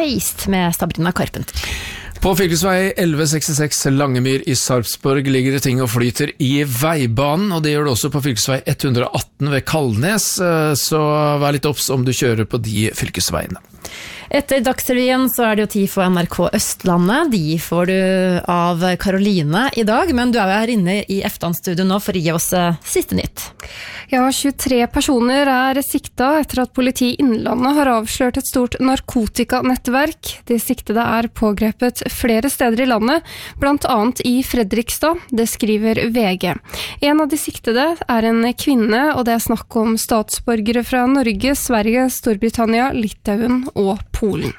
Taste med Sabrina Carpenter. På fylkesvei 1166 Langemyr i Sarpsborg ligger det ting og flyter i veibanen, og det gjør det også på fylkesvei 118 ved Kalnes, så vær litt obs om du kjører på de fylkesveiene. Etter Dagsrevyen så det jo tid for NRK Østlandet. De får du av Karoline i dag, men du jo her inne i Eftan-studio nå for å gi oss siste nytt. Ja, 23 personer sikta etter at politiet i Innlandet har avslørt et stort narkotikanettverk. De siktede pågrepet flere steder i landet, blant annet i Fredrikstad, det skriver VG. En av de siktede en kvinne, og det snakk om statsborgere fra Norge, Sverige, Storbritannia, Litauen og Polen.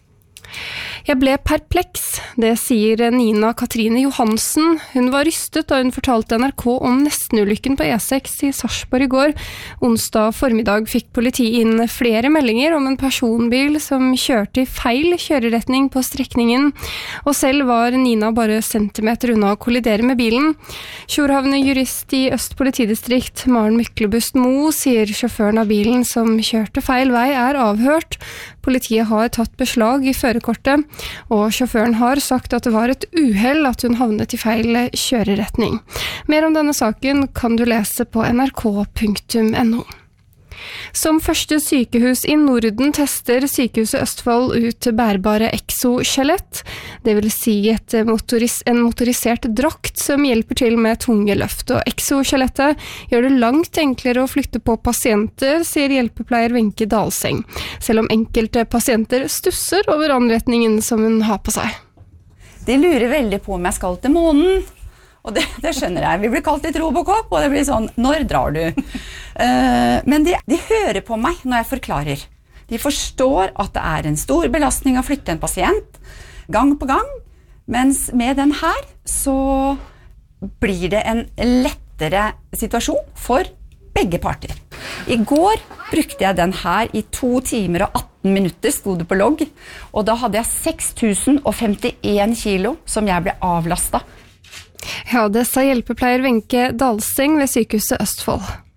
Jeg ble perpleks, det sier Nina Katrine Johansen. Hun var rystet da hun fortalte NRK om nestenulykken på E6 i Sarpsborg i går. Onsdag formiddag fikk politiet inn flere meldinger om en personbil som kjørte i feil kjøreretning på strekningen, og selv var Nina bare centimeter unna å kollidere med bilen. Tjorhavne jurist i Øst politidistrikt, Maren Myklebust Mo, sier sjåføren av bilen som kjørte feil vei avhørt. Politiet har tatt beslag i førerkortet, og sjåføren har sagt at det var et uhell at hun havnet i feil kjøreretning. Mer om denne saken kan du lese på nrk.no. Som første sykehus i Norden tester Sykehuset Østfold ut bærbare exoskjelett, det vil si en motorisert drakt som hjelper til med tunge løft. Og exoskjelettet gjør det langt enklere å flytte på pasienter, sier hjelpepleier Wenche Dalseng, selv om enkelte pasienter stusser over anretningen som hun har på seg. De lurer veldig på om jeg skal til månen. Og det skjønner jeg. Vi blir kalt litt Robocop, og det blir sånn, når drar du? Men de hører på meg når jeg forklarer. De forstår at det en stor belastning å flytte en pasient, gang på gang, mens med den her så blir det en lettere situasjon for begge parter. I går brukte jeg den her i 2 timer og 18 minutter, stod det på logg, og da hadde jeg 6051 kilo som jeg ble avlastet. Ja, det sa hjelpepleier Wenche Dalseng ved Sykehuset Østfold.